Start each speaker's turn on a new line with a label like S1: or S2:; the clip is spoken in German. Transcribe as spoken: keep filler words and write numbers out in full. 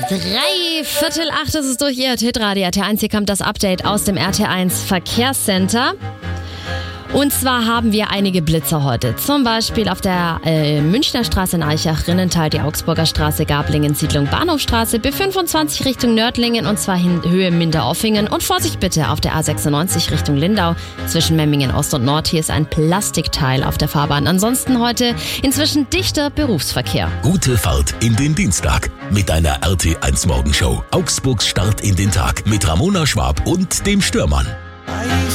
S1: Drei Viertel acht ist es durch Ihr Hitradio R T eins. Hier kommt das Update aus dem R T eins Verkehrscenter. Und zwar haben wir einige Blitzer heute. Zum Beispiel auf der äh, Münchner Straße in Aichach, Rinnental, die Augsburger Straße, Gablingen, Siedlung Bahnhofstraße, B fünfundzwanzig Richtung Nördlingen und zwar in Höhe Minderoffingen. Und Vorsicht bitte auf der A sechsundneunzig Richtung Lindau zwischen Memmingen Ost und Nord. Hier ist ein Plastikteil auf der Fahrbahn. Ansonsten heute inzwischen dichter Berufsverkehr.
S2: Gute Fahrt in den Dienstag mit einer R T eins Morgenshow. Augsburgs Start in den Tag mit Ramona Schwab und dem Stürmann.